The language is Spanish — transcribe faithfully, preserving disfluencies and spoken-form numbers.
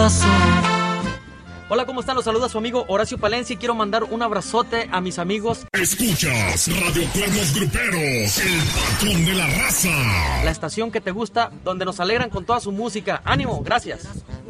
Hola, ¿cómo están? Los saluda su amigo Horacio Palencia y quiero mandar un abrazote a mis amigos. Escuchas Radio Cuernos Gruperos, el patrón de la raza. La estación que te gusta, donde nos alegran con toda su música. ¡Ánimo! Gracias.